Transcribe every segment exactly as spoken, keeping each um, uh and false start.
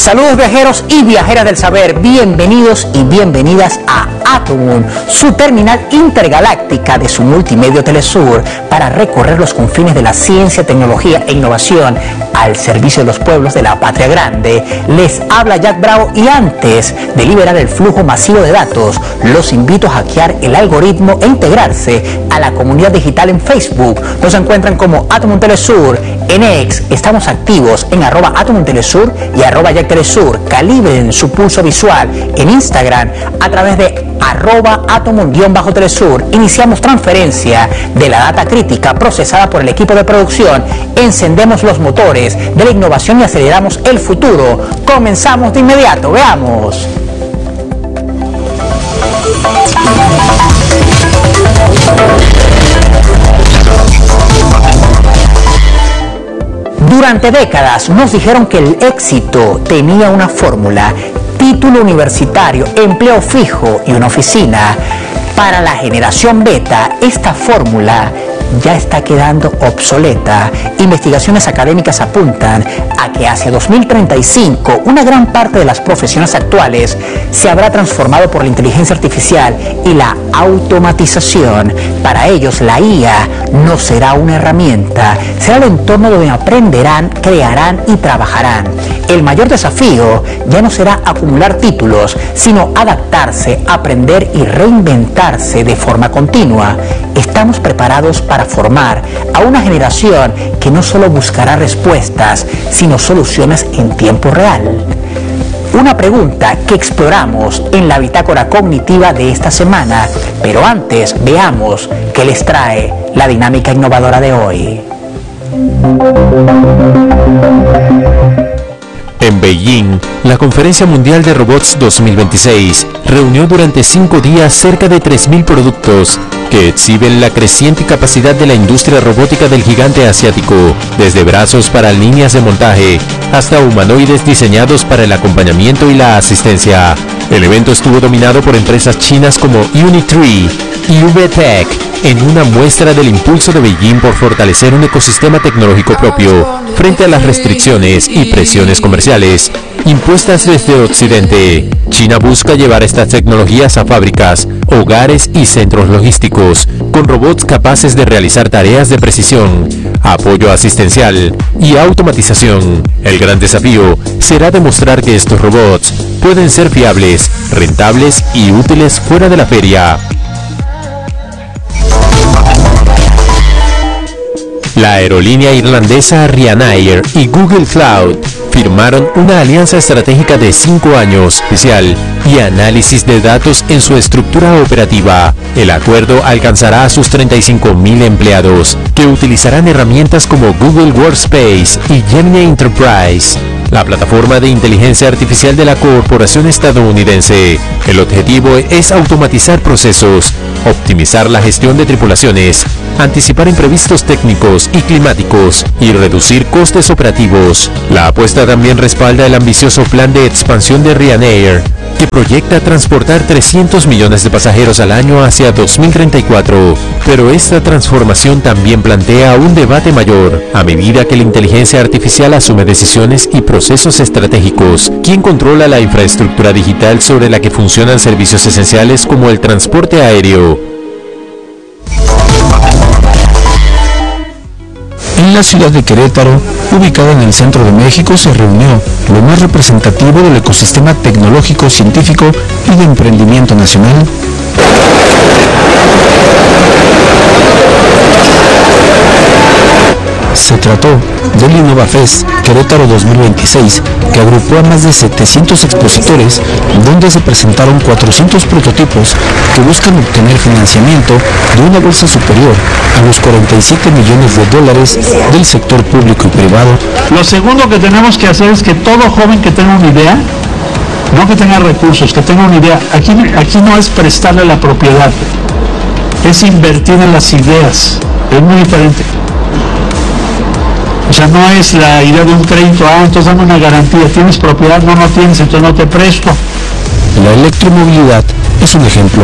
Saludos viajeros y viajeras del saber, bienvenidos y bienvenidas a Atomun, su terminal intergaláctica de su multimedio Telesur para recorrer los confines de la ciencia, tecnología e innovación al servicio de los pueblos de la patria grande. Les habla Jack Bravo y antes de liberar el flujo masivo de datos, los invito a hackear el algoritmo e integrarse a la comunidad digital en Facebook. Nos encuentran como Atomun Telesur. En X estamos activos en arroba Atomun Telesur y arroba Jack Telesur. Calibren su pulso visual en Instagram a través de arroba Atomun-Telesur. Iniciamos transferencia de la data crítica procesada por el equipo de producción. Encendemos los motores de la innovación y aceleramos el futuro. Comenzamos de inmediato, veamos. Durante décadas nos dijeron que el éxito tenía una fórmula: título universitario, empleo fijo y una oficina. Para la generación beta, esta fórmula ya está quedando obsoleta. Investigaciones académicas apuntan a que hacia dos mil treinta y cinco una gran parte de las profesiones actuales se habrá transformado por la inteligencia artificial y la automatización. Para ellos la I A no será una herramienta, será el entorno donde aprenderán, crearán y trabajarán. El mayor desafío ya no será acumular títulos, sino adaptarse, aprender y reinventarse de forma continua. Estamos preparados para formar a una generación que no solo buscará respuestas, sino soluciones en tiempo real. Una pregunta que exploramos en la bitácora cognitiva de esta semana, pero antes veamos qué les trae la dinámica innovadora de hoy. En Beijing, la Conferencia Mundial de Robots dos mil veintiséis reunió durante cinco días cerca de tres mil productos que exhiben la creciente capacidad de la industria robótica del gigante asiático, desde brazos para líneas de montaje hasta humanoides diseñados para el acompañamiento y la asistencia. El evento estuvo dominado por empresas chinas como Unitree y V Tech, en una muestra del impulso de Beijing por fortalecer un ecosistema tecnológico propio frente a las restricciones y presiones comerciales impuestas desde Occidente. China busca llevar estas tecnologías a fábricas, hogares y centros logísticos, con robots capaces de realizar tareas de precisión, apoyo asistencial y automatización. El gran desafío será demostrar que estos robots pueden ser fiables, rentables y útiles fuera de la feria. La aerolínea irlandesa Ryanair y Google Cloud firmaron una alianza estratégica de cinco años, especial y análisis de datos en su estructura operativa. El acuerdo alcanzará a sus treinta y cinco mil empleados, que utilizarán herramientas como Google Workspace y Gemini Enterprise, la plataforma de inteligencia artificial de la corporación estadounidense. El objetivo es automatizar procesos, optimizar la gestión de tripulaciones, anticipar imprevistos técnicos y climáticos y reducir costes operativos. La apuesta también respalda el ambicioso plan de expansión de Ryanair, que proyecta transportar trescientos millones de pasajeros al año hacia dos mil treinta y cuatro. Pero esta transformación también plantea un debate mayor. A medida que la inteligencia artificial asume decisiones y procesos estratégicos, ¿quién controla la infraestructura digital sobre la que funcionan servicios esenciales como el transporte aéreo? En la ciudad de Querétaro, ubicada en el centro de México, se reunió lo más representativo del ecosistema tecnológico, científico y de emprendimiento nacional. Se trató del InnovaFest Querétaro dos mil veintiséis, que agrupó a más de setecientos expositores, donde se presentaron cuatrocientos prototipos que buscan obtener financiamiento de una bolsa superior a los cuarenta y siete millones de dólares del sector público y privado. Lo segundo que tenemos que hacer es que todo joven que tenga una idea, no que tenga recursos, que tenga una idea, aquí, aquí no es prestarle la propiedad, es invertir en las ideas, es muy diferente. O sea, no es la idea de un crédito, ah, entonces dame una garantía, ¿tienes propiedad? No, no tienes, entonces no te presto. La electromovilidad es un ejemplo.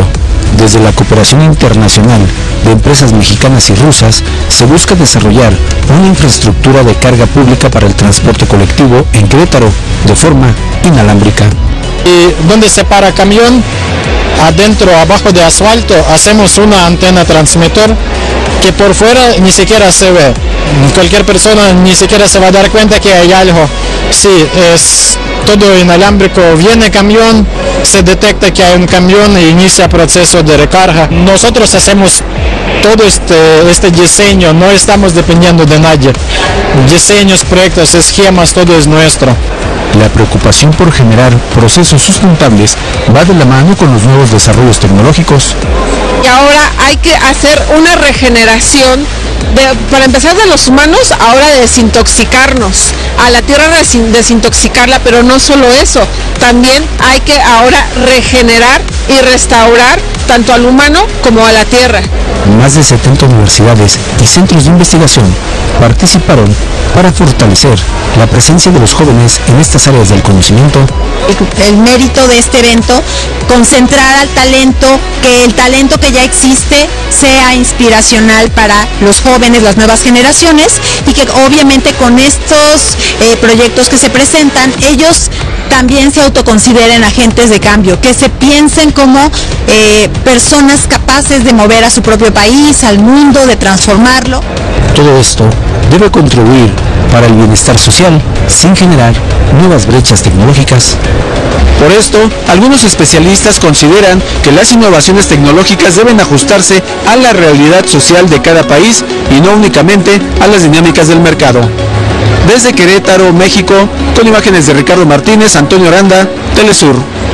Desde la cooperación internacional de empresas mexicanas y rusas, se busca desarrollar una infraestructura de carga pública para el transporte colectivo en Querétaro de forma inalámbrica. Y donde se para camión, adentro, abajo de asfalto, hacemos una antena transmisor que por fuera ni siquiera se ve. Cualquier persona ni siquiera se va a dar cuenta que hay algo. Sí, es todo inalámbrico. Viene camión, se detecta que hay un camión e inicia proceso de recarga. Nosotros hacemos todo este, este diseño, no estamos dependiendo de nadie. Diseños, proyectos, esquemas, todo es nuestro. La preocupación por generar procesos sustentables va de la mano con los nuevos desarrollos tecnológicos. Y ahora hay que hacer una regeneración, de, para empezar de los humanos, ahora de desintoxicarnos, a la tierra desin, desintoxicarla, pero no solo eso, también hay que ahora regenerar y restaurar tanto al humano como a la tierra. Más de setenta universidades y centros de investigación participaron para fortalecer la presencia de los jóvenes en estas áreas del conocimiento. El, el mérito de este evento, concentrar al talento, que el talento que ya existe sea inspiracional para los jóvenes, las nuevas generaciones, y que obviamente con estos eh, proyectos que se presentan, ellos también se autoconsideren agentes de cambio, que se piensen como eh, personas capaces de mover a su propio país, al mundo, de transformarlo. Todo esto debe contribuir para el bienestar social sin generar nuevas brechas tecnológicas. Por esto, algunos especialistas consideran que las innovaciones tecnológicas deben ajustarse a la realidad social de cada país y no únicamente a las dinámicas del mercado. Desde Querétaro, México, con imágenes de Ricardo Martínez, Antonio Aranda, Telesur.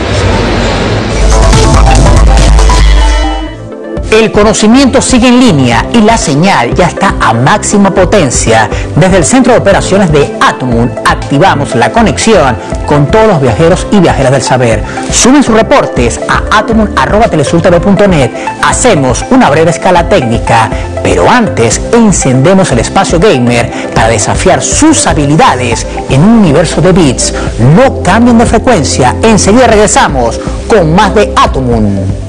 El conocimiento sigue en línea y la señal ya está a máxima potencia. Desde el Centro de Operaciones de Atomun activamos la conexión con todos los viajeros y viajeras del saber. Suben sus reportes a atomun arroba telesurtv punto net. Hacemos una breve escala técnica, pero antes encendemos el espacio gamer para desafiar sus habilidades en un universo de bits. No cambien de frecuencia, enseguida regresamos con más de Atomun.